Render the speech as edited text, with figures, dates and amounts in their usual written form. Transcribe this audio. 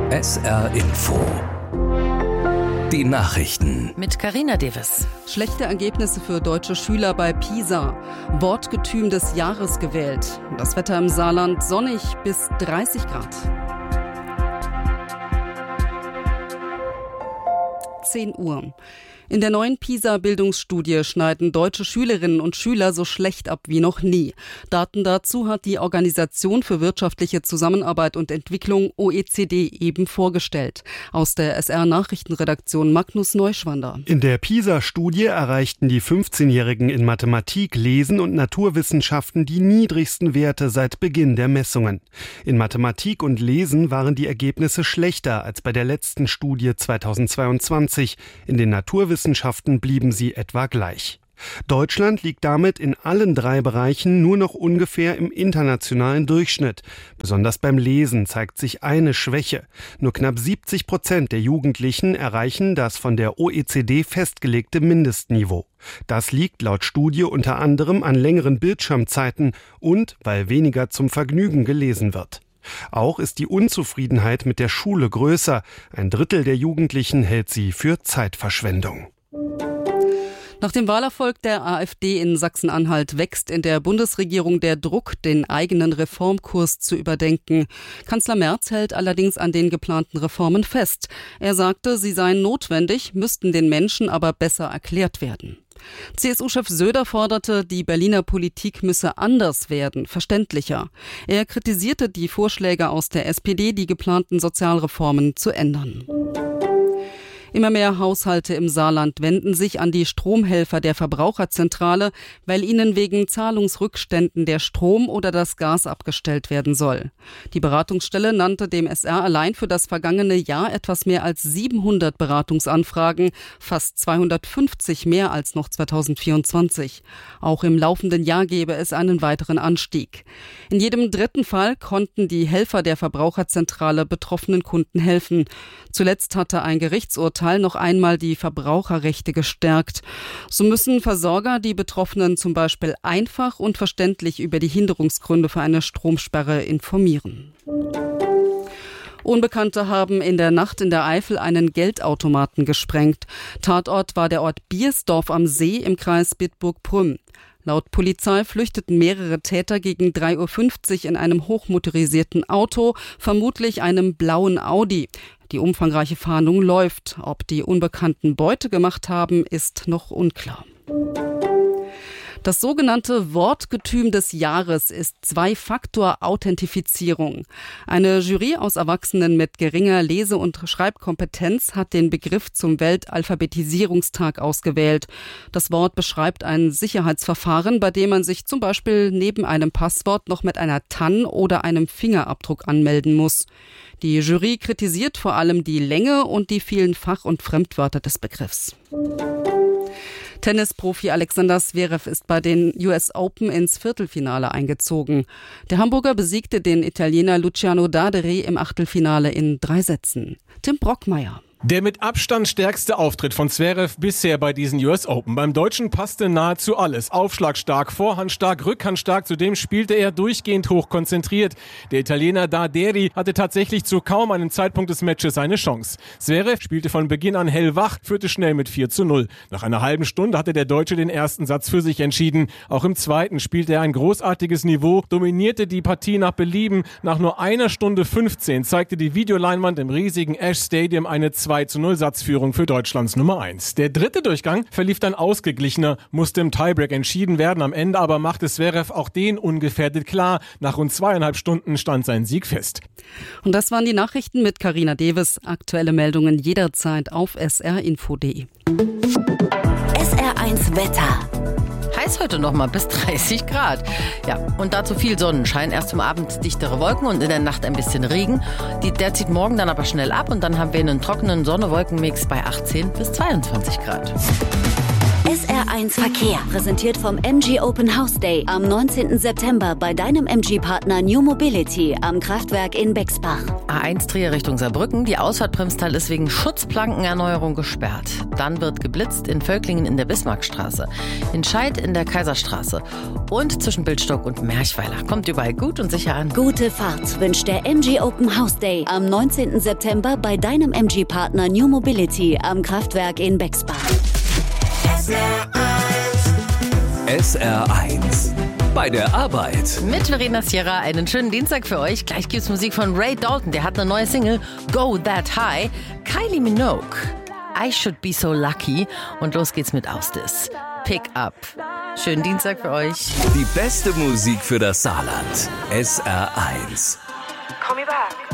SR Info. Die Nachrichten. Mit Carina Deves. Schlechte Ergebnisse für deutsche Schüler bei PISA. Wortgetüm des Jahres gewählt. Das Wetter im Saarland sonnig bis 30 Grad. 10 Uhr. In der neuen PISA-Bildungsstudie schneiden deutsche Schülerinnen und Schüler so schlecht ab wie noch nie. Daten dazu hat die Organisation für wirtschaftliche Zusammenarbeit und Entwicklung OECD eben vorgestellt. Aus der SR-Nachrichtenredaktion Magnus Neuschwander. In der PISA-Studie erreichten die 15-Jährigen in Mathematik, Lesen und Naturwissenschaften die niedrigsten Werte seit Beginn der Messungen. In Mathematik und Lesen waren die Ergebnisse schlechter als bei der letzten Studie 2022. In den Naturwissenschaften blieben sie etwa gleich. Deutschland liegt damit in allen 3 Bereichen nur noch ungefähr im internationalen Durchschnitt. Besonders beim Lesen zeigt sich eine Schwäche. Nur knapp 70% der Jugendlichen erreichen das von der OECD festgelegte Mindestniveau. Das liegt laut Studie unter anderem an längeren Bildschirmzeiten und weil weniger zum Vergnügen gelesen wird. Auch ist die Unzufriedenheit mit der Schule größer. 1/3 der Jugendlichen hält sie für Zeitverschwendung. Nach dem Wahlerfolg der AfD in Sachsen-Anhalt wächst in der Bundesregierung der Druck, den eigenen Reformkurs zu überdenken. Kanzler Merz hält allerdings an den geplanten Reformen fest. Er sagte, sie seien notwendig, müssten den Menschen aber besser erklärt werden. CSU-Chef Söder forderte, die Berliner Politik müsse anders werden, verständlicher. Er kritisierte die Vorschläge aus der SPD, die geplanten Sozialreformen zu ändern. Immer mehr Haushalte im Saarland wenden sich an die Stromhelfer der Verbraucherzentrale, weil ihnen wegen Zahlungsrückständen der Strom oder das Gas abgestellt werden soll. Die Beratungsstelle nannte dem SR allein für das vergangene Jahr etwas mehr als 700 Beratungsanfragen, fast 250 mehr als noch 2024. Auch im laufenden Jahr gebe es einen weiteren Anstieg. In jedem 3. Fall konnten die Helfer der Verbraucherzentrale betroffenen Kunden helfen. Zuletzt hatte ein Gerichtsurteil noch einmal die Verbraucherrechte gestärkt. So müssen Versorger die Betroffenen zum Beispiel einfach und verständlich über die Hinderungsgründe für eine Stromsperre informieren. Unbekannte haben in der Nacht in der Eifel einen Geldautomaten gesprengt. Tatort war der Ort Biersdorf am See im Kreis Bitburg-Prüm. Laut Polizei flüchteten mehrere Täter gegen 3:50 Uhr in einem hochmotorisierten Auto, vermutlich einem blauen Audi. Die umfangreiche Fahndung läuft. Ob die Unbekannten Beute gemacht haben, ist noch unklar. Das sogenannte Wortgetüm des Jahres ist 2-Faktor-Authentifizierung. Eine Jury aus Erwachsenen mit geringer Lese- und Schreibkompetenz hat den Begriff zum Weltalphabetisierungstag ausgewählt. Das Wort beschreibt ein Sicherheitsverfahren, bei dem man sich zum Beispiel neben einem Passwort noch mit einer TAN oder einem Fingerabdruck anmelden muss. Die Jury kritisiert vor allem die Länge und die vielen Fach- und Fremdwörter des Begriffs. Tennisprofi Alexander Zverev ist bei den US Open ins Viertelfinale eingezogen. Der Hamburger besiegte den Italiener Luciano Daderi im Achtelfinale in 3 Sätzen. Tim Brockmeier. Der mit Abstand stärkste Auftritt von Zverev bisher bei diesen US Open. Beim Deutschen passte nahezu alles. Aufschlagstark, vorhandstark, rückhandstark. Zudem spielte er durchgehend hochkonzentriert. Der Italiener Daderi hatte tatsächlich zu kaum einem Zeitpunkt des Matches eine Chance. Zverev spielte von Beginn an hellwach, führte schnell mit 4:0. Nach einer halben Stunde hatte der Deutsche den ersten Satz für sich entschieden. Auch im zweiten spielte er ein großartiges Niveau, dominierte die Partie nach Belieben. Nach nur 1:15 zeigte die Videoleinwand im riesigen Ash Stadium eine 2:0 Satzführung für Deutschlands Nummer 1. Der dritte Durchgang verlief dann ausgeglichener, musste im Tiebreak entschieden werden. Am Ende aber machte Zverev auch den ungefährdet klar. Nach rund 2,5 Stunden stand sein Sieg fest. Und das waren die Nachrichten mit Carina Deves. Aktuelle Meldungen jederzeit auf srinfo.de. SR1 Wetter. Heiß heute noch mal bis 30 Grad. Ja, und dazu viel Sonnenschein. Erst zum Abend dichtere Wolken und in der Nacht ein bisschen Regen. Der zieht morgen dann aber schnell ab und dann haben wir einen trockenen Sonne-Wolken-Mix bei 18 bis 22 Grad. SR1 Verkehr, präsentiert vom MG Open House Day am 19. September bei deinem MG-Partner New Mobility am Kraftwerk in Bexbach. A1 Trier Richtung Saarbrücken. Die Ausfahrt Premstal ist wegen Schutzplankenerneuerung gesperrt. Dann wird geblitzt in Völklingen in der Bismarckstraße, in Scheid in der Kaiserstraße und zwischen Bildstock und Merchweiler. Kommt überall gut und sicher an. Gute Fahrt wünscht der MG Open House Day am 19. September bei deinem MG-Partner New Mobility am Kraftwerk in Bexbach. SR1 bei der Arbeit. Mit Verena Sierra einen schönen Dienstag für euch. Gleich gibt's Musik von Ray Dalton. Der hat eine neue Single, Go That High. Kylie Minogue, I Should Be So Lucky. Und los geht's mit Austis. Pick Up. Schönen Dienstag für euch. Die beste Musik für das Saarland. SR1. Call me back.